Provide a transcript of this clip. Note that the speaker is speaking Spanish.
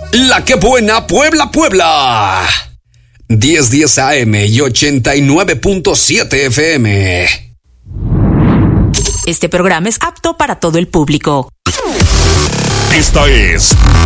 La que buena Puebla, Puebla. 1010 AM y 89.7 FM. Este programa es apto para todo el público. Esta es